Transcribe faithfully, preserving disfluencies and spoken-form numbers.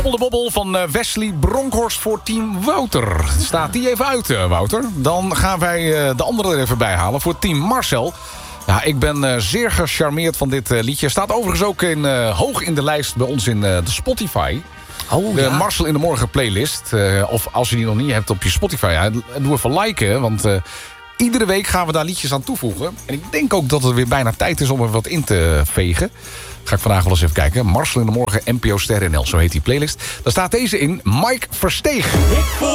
De bobbel van Wesley Bronkhorst voor team Wouter. Staat die even uit, Wouter? Dan gaan wij de andere er even bij halen voor team Marcel. Ja, ik ben uh, zeer gecharmeerd van dit uh, liedje. Staat overigens ook in, uh, hoog in de lijst bij ons in uh, de Spotify. Oh, de ja. Marcel in de Morgen playlist. Uh, of als je die nog niet hebt op je Spotify, ja, doe even liken. Want uh, iedere week gaan we daar liedjes aan toevoegen. En ik denk ook dat het weer bijna tijd is om er wat in te vegen. Ga ik vandaag wel eens even kijken. Marcel in de Morgen, N P O Ster N L, zo heet die playlist. Daar staat deze in, Mike Versteeg.